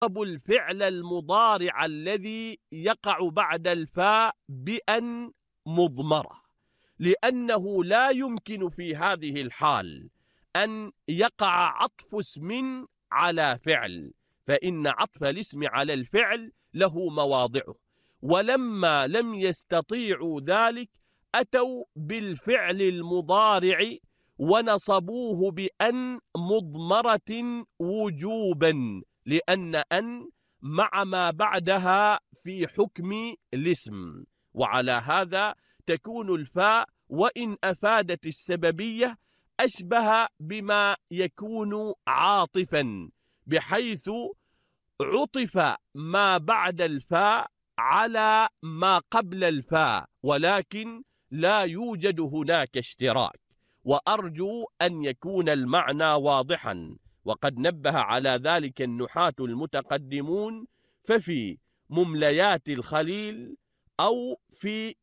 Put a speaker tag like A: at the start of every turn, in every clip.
A: الفعل المضارع الذي يقع بعد الفاء بأن مضمرة، لأنه لا يمكن في هذه الحال أن يقع عطف اسم على فعل، فإن عطف الاسم على الفعل له مواضعه. ولما لم يستطيعوا ذلك أتوا بالفعل المضارع ونصبوه بأن مضمرة وجوبا، لأن أن مع ما بعدها في حكم الاسم، وعلى هذا تكون الفاء وإن أفادت السببية أشبه بما يكون عاطفا، بحيث عطف ما بعد الفاء على ما قبل الفاء، ولكن لا يوجد هناك اشتراك. وأرجو أن يكون المعنى واضحا، وقد نبه على ذلك النحاة المتقدمون. ففي ممليات الخليل أو في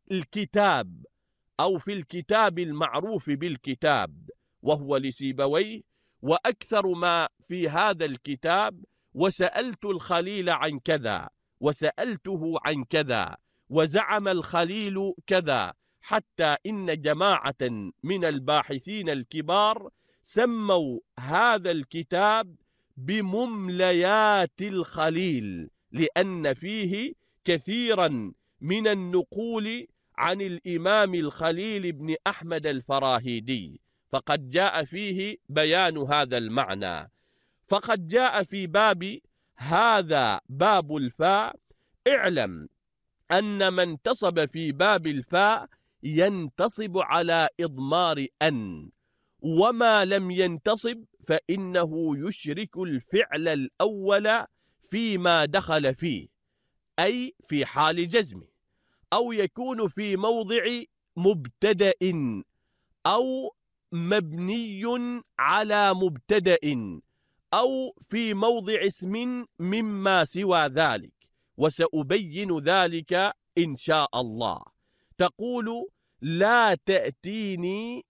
A: الكتاب المعروف بالكتاب وهو لسيبويه، وأكثر ما في هذا الكتاب: وسألت الخليل عن كذا، وسألته عن كذا، وزعم الخليل كذا، حتى إن جماعة من الباحثين الكبار سموا هذا الكتاب بممليات الخليل، لأن فيه كثيرا من النقول عن الإمام الخليل بن أحمد الفراهيدي، فقد جاء فيه بيان هذا المعنى. فقد جاء في باب هذا باب الفاء: اعلم أن من انتصب في باب الفاء ينتصب على إضمار أن، وما لم ينتصب فإنه يشرك الفعل الأول فيما دخل فيه، أي في حال جزمه، أو يكون في موضع مبتدأ أو مبني على مبتدأ، أو في موضع اسم مما سوى ذلك، وسأبين ذلك إن شاء الله. تقول: لا تأتيني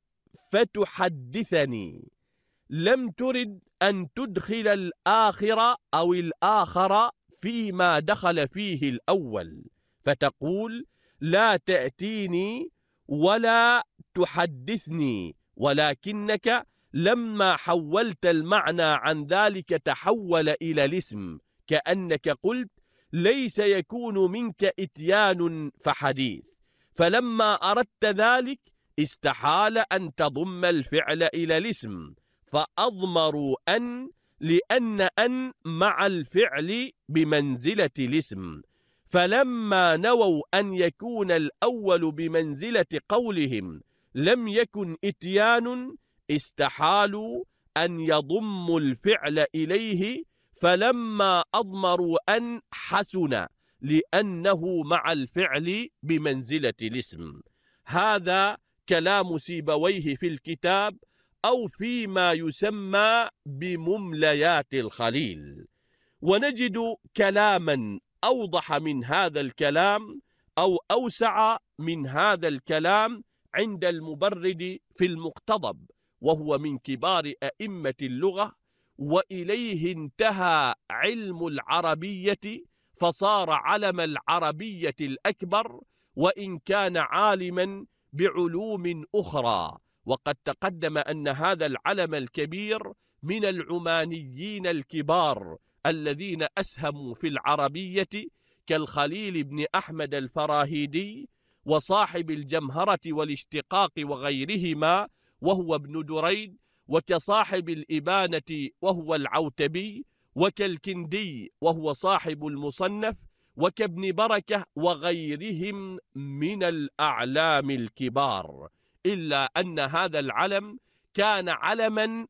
A: فتحدثني، لم ترد أن تدخل الآخر أو الآخر فيما دخل فيه الأول، فتقول: لا تأتيني ولا تحدثني، ولكنك لما حولت المعنى عن ذلك تحول إلى الاسم، كأنك قلت: ليس يكون منك إتيان فحديث. فلما أردت ذلك استحال أن تضم الفعل إلى الاسم، فأضمروا أن، لأن أن مع الفعل بمنزلة الاسم. فلما نووا أن يكون الأول بمنزلة قولهم لم يكن إتيان، استحالوا أن يضموا الفعل إليه، فلما أضمروا أن حسن، لأنه مع الفعل بمنزلة الاسم. هذا كلام سيبويه في الكتاب، أو فيما يسمى بممليات الخليل. ونجد كلاما أوضح من هذا الكلام أو أوسع من هذا الكلام عند المبرد في المقتضب، وهو من كبار أئمة اللغة، وإليه انتهى علم العربية فصار علم العربية الأكبر، وإن كان عالما بعلوم أخرى. وقد تقدم أن هذا العلم الكبير من العمانيين الكبار الذين أسهموا في العربية، كالخليل بن أحمد الفراهيدي، وصاحب الجمهرة والاشتقاق وغيرهما وهو ابن دريد، وكصاحب الإبانة وهو العوتبي، وكالكندي وهو صاحب المصنف، وكابن بركة وغيرهم من الأعلام الكبار. إلا أن هذا العلم كان علما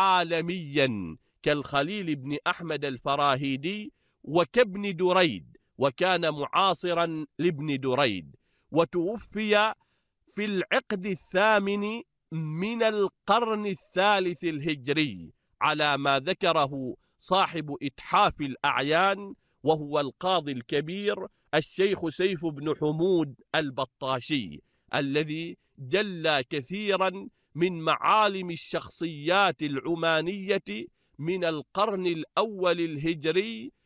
A: عالميا كالخليل بن أحمد الفراهيدي وكابن دريد، وكان معاصرا لابن دريد، وتوفي في العقد الثامن من القرن الثالث الهجري على ما ذكره صاحب إتحاف الأعيان، وهو القاضي الكبير الشيخ سيف بن حمود البطاشي، الذي جلى كثيرا من معالم الشخصيات العمانية من القرن الأول الهجري